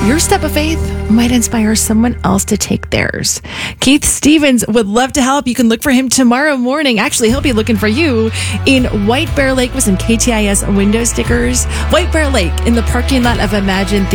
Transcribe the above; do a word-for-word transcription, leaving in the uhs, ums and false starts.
your step of faith might inspire someone else to take theirs. Keith Stevens would love to help. You can look for him tomorrow morning. Actually, he'll be looking for you in White Bear Lake with some K T I S window stickers. White Bear Lake in the parking lot of Imagine